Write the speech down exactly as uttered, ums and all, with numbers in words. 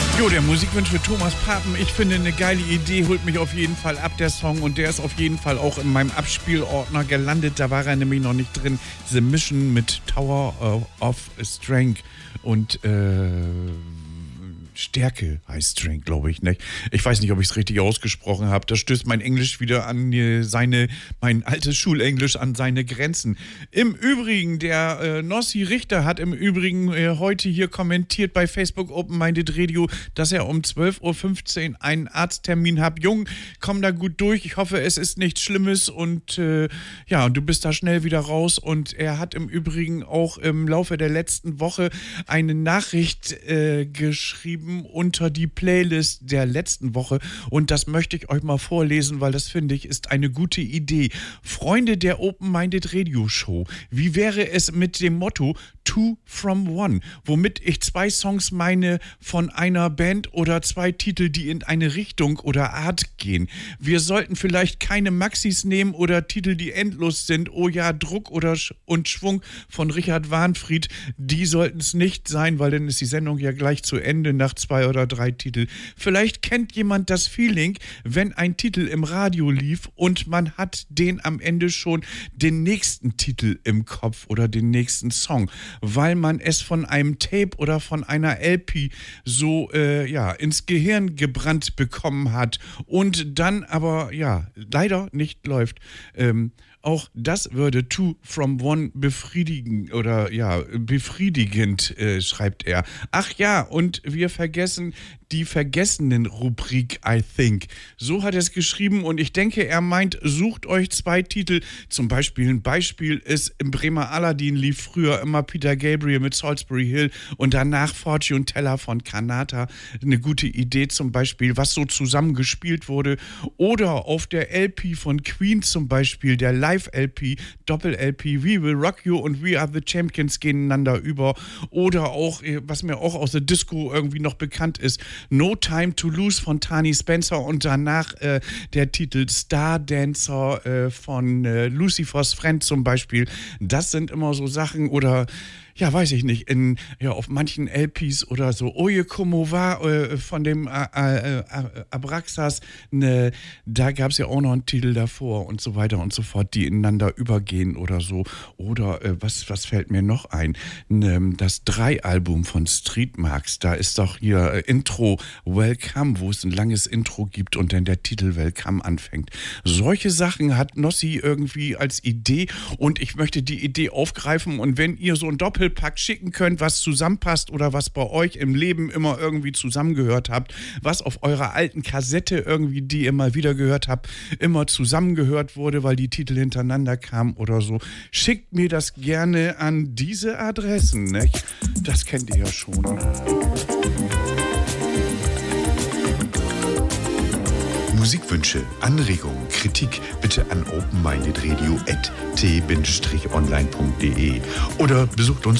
Jo, der Musikwunsch für Thomas Papen. Ich finde eine geile Idee, holt mich auf jeden Fall ab, der Song. Und der ist auf jeden Fall auch in meinem Abspielordner gelandet. Da war er nämlich noch nicht drin. The Mission mit Tower of Strength und äh, Stärke heißt Strength, glaube ich, nicht? Ich weiß nicht, ob ich es richtig ausgesprochen habe. Da stößt mein Englisch wieder an äh, seine, mein altes Schulenglisch an seine Grenzen. Im Übrigen, der äh, Nossi Richter hat im Übrigen äh, heute hier kommentiert bei Facebook Open Minded Radio, dass er um zwölf Uhr fünfzehn einen Arzttermin hat. Jung, komm da gut durch. Ich hoffe, es ist nichts Schlimmes und äh, ja, und du bist da schnell wieder raus. Und er hat im Übrigen auch im Laufe der letzten Woche eine Nachricht äh, geschrieben unter die Playlist der letzten Woche und das möchte ich euch mal vorlesen, weil das finde ich ist eine gute Idee. Freunde der Open Minded Radio Show, wie wäre es mit dem Motto Two from One, womit ich zwei Songs meine von einer Band oder zwei Titel, die in eine Richtung oder Art gehen. Wir sollten vielleicht keine Maxis nehmen oder Titel, die endlos sind. Oh ja, Druck oder Sch- und Schwung von Richard Wahnfried, die sollten es nicht sein, weil dann ist die Sendung ja gleich zu Ende nach zwei oder drei Titel. Vielleicht kennt jemand das Feeling, wenn ein Titel im Radio lief und man hat den am Ende schon den nächsten Titel im Kopf oder den nächsten Song, weil man es von einem Tape oder von einer L P so äh, ja ins Gehirn gebrannt bekommen hat und dann aber ja leider nicht läuft. Ähm, Auch das würde Two from One befriedigen oder ja, befriedigend, äh, schreibt er. Ach ja, und wir vergessen die Vergessenen-Rubrik, I think. So hat er es geschrieben und ich denke, er meint, sucht euch zwei Titel. Zum Beispiel, ein Beispiel ist, im Bremer Aladdin lief früher immer Peter Gabriel mit Salisbury Hill und danach Fortune Teller von Kanata. Eine gute Idee zum Beispiel, was so zusammengespielt wurde. Oder auf der L P von Queen zum Beispiel, der Live-L P, Doppel-L P, We Will Rock You und We Are the Champions gehen einander über. Oder auch, was mir auch aus der Disco irgendwie noch bekannt ist, No Time to Lose von Tani Spencer und danach äh, der Titel Star Dancer äh, von äh, Lucifer's Friend zum Beispiel. Das sind immer so Sachen oder ja, weiß ich nicht, in, ja, auf manchen L Ps oder so, Oye Como Va äh, von dem äh, äh, Abraxas, ne, da gab es ja auch noch einen Titel davor und so weiter und so fort, die ineinander übergehen oder so. Oder äh, was, was fällt mir noch ein? Ne, das drei-Album von Streetmarks, da ist doch hier äh, Intro Welcome, wo es ein langes Intro gibt und dann der Titel Welcome anfängt. Solche Sachen hat Nossi irgendwie als Idee und ich möchte die Idee aufgreifen und wenn ihr so ein Doppel Pack schicken könnt, was zusammenpasst oder was bei euch im Leben immer irgendwie zusammengehört habt, was auf eurer alten Kassette irgendwie, die ihr mal wieder gehört habt, immer zusammengehört wurde, weil die Titel hintereinander kamen oder so. Schickt mir das gerne an diese Adressen, nicht? Das kennt ihr ja schon. Musikwünsche, Anregungen, Kritik bitte an open minded radio at t bindestrich online punkt de oder besucht uns